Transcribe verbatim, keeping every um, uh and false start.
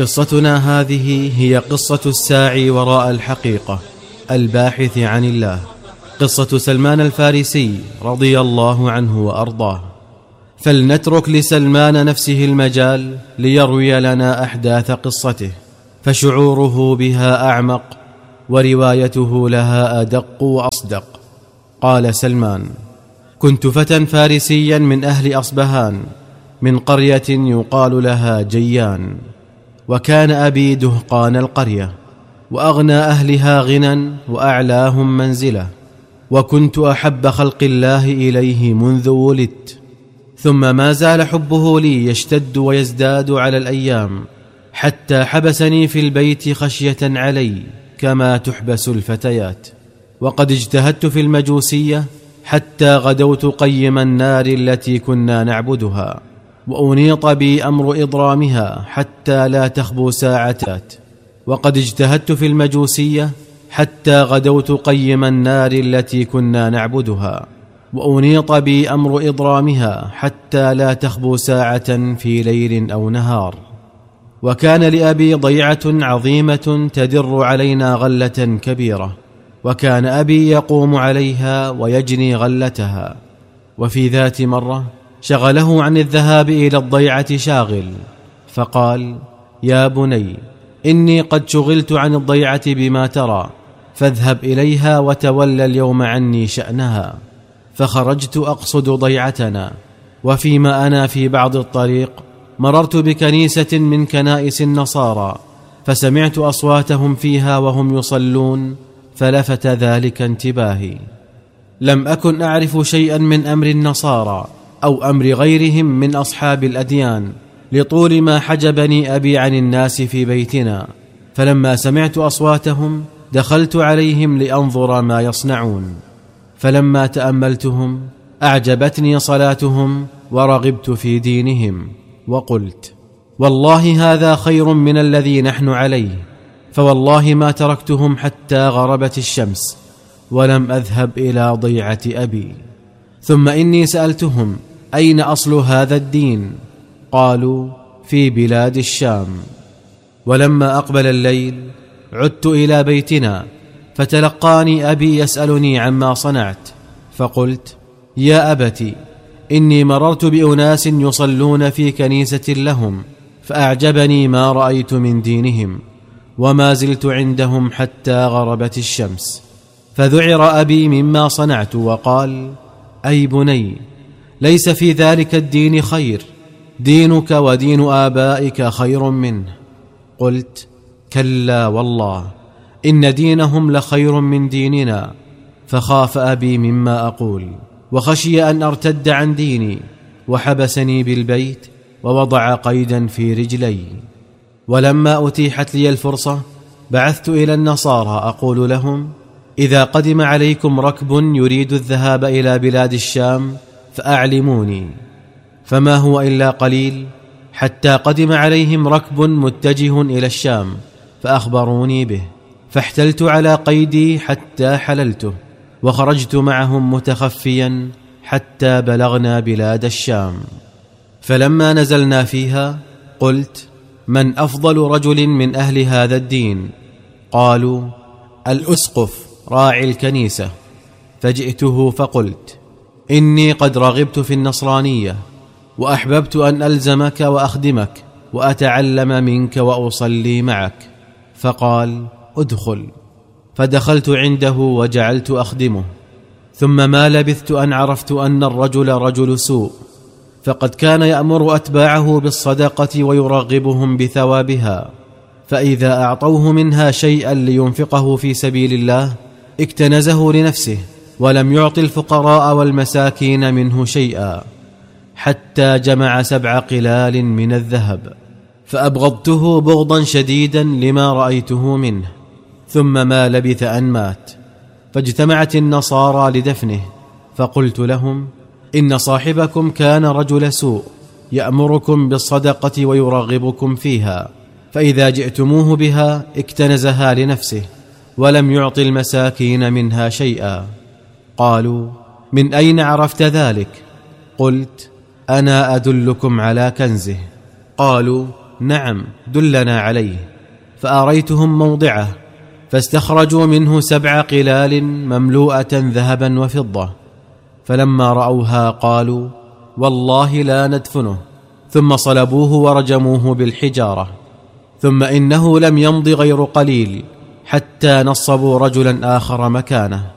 قصتنا هذه هي قصة الساعي وراء الحقيقة الباحث عن الله، قصة سلمان الفارسي رضي الله عنه وأرضاه. فلنترك لسلمان نفسه المجال ليروي لنا أحداث قصته، فشعوره بها أعمق وروايته لها أدق وأصدق. قال سلمان: كنت فتى فارسيا من أهل أصبهان، من قرية يقال لها جيان، وكان أبي دهقان القرية، وأغنى أهلها غنى وأعلاهم منزلة، وكنت أحب خلق الله إليه منذ ولدت، ثم ما زال حبه لي يشتد ويزداد على الأيام، حتى حبسني في البيت خشية علي كما تحبس الفتيات. وقد اجتهدت في المجوسية حتى غدوت قيم النار التي كنا نعبدها، وأنيط بي أمر إضرامها حتى لا تخبو ساعتات. وقد اجتهدت في المجوسية حتى غدوت قيم النار التي كنا نعبدها، وأنيط بي أمر إضرامها حتى لا تخبو ساعة في ليل أو نهار. وكان لأبي ضيعة عظيمة تدر علينا غلة كبيرة، وكان أبي يقوم عليها ويجني غلتها. وفي ذات مرة شغله عن الذهاب إلى الضيعة شاغل، فقال: يا بني، إني قد شغلت عن الضيعة بما ترى، فاذهب إليها وتولى اليوم عني شأنها. فخرجت أقصد ضيعتنا، وفيما أنا في بعض الطريق مررت بكنيسة من كنائس النصارى، فسمعت أصواتهم فيها وهم يصلون، فلفت ذلك انتباهي. لم أكن أعرف شيئا من أمر النصارى أو أمر غيرهم من أصحاب الأديان، لطول ما حجبني أبي عن الناس في بيتنا. فلما سمعت أصواتهم دخلت عليهم لأنظر ما يصنعون، فلما تأملتهم أعجبتني صلاتهم ورغبت في دينهم، وقلت: والله هذا خير من الذي نحن عليه. فوالله ما تركتهم حتى غربت الشمس ولم أذهب إلى ضيعة أبي. ثم إني سألتهم: أين أصل هذا الدين؟ قالوا: في بلاد الشام. ولما أقبل الليل عدت إلى بيتنا، فتلقاني أبي يسألني عما صنعت، فقلت: يا أبتي، إني مررت بأناس يصلون في كنيسة لهم، فأعجبني ما رأيت من دينهم، وما زلت عندهم حتى غربت الشمس. فذعر أبي مما صنعت وقال: أي بني، ليس في ذلك الدين خير، دينك ودين آبائك خير منه. قلت: كلا والله، إن دينهم لخير من ديننا. فخاف أبي مما أقول، وخشي أن أرتد عن ديني، وحبسني بالبيت ووضع قيدا في رجلي. ولما أتيحت لي الفرصة بعثت إلى النصارى أقول لهم: إذا قدم عليكم ركب يريد الذهاب إلى بلاد الشام فأعلموني. فما هو إلا قليل حتى قدم عليهم ركب متجه إلى الشام، فأخبروني به، فاحتلت على قيدي حتى حللته، وخرجت معهم متخفيا حتى بلغنا بلاد الشام. فلما نزلنا فيها قلت: من أفضل رجل من أهل هذا الدين؟ قالوا: الأسقف راعي الكنيسة. فجئته فقلت: إني قد رغبت في النصرانية، وأحببت أن ألزمك وأخدمك وأتعلم منك وأصلي معك. فقال: ادخل. فدخلت عنده وجعلت أخدمه. ثم ما لبثت أن عرفت أن الرجل رجل سوء، فقد كان يأمر أتباعه بالصدقة ويرغبهم بثوابها، فإذا أعطوه منها شيئا لينفقه في سبيل الله اكتنزه لنفسه، ولم يعط الفقراء والمساكين منه شيئا، حتى جمع سبع قلال من الذهب. فأبغضته بغضا شديدا لما رأيته منه. ثم ما لبث أن مات، فاجتمعت النصارى لدفنه، فقلت لهم: إن صاحبكم كان رجل سوء، يأمركم بالصدقة ويرغبكم فيها، فإذا جئتموه بها اكتنزها لنفسه، ولم يعط المساكين منها شيئا. قالوا: من أين عرفت ذلك؟ قلت: أنا أدلكم على كنزه. قالوا: نعم دلنا عليه. فأريتهم موضعه، فاستخرجوا منه سبع قلال مملوءة ذهبا وفضة، فلما رأوها قالوا والله لا ندفنه، ثم صلبوه ورجموه بالحجارة. ثم إنه لم يمض غير قليل حتى نصبوا رجلا آخر مكانه،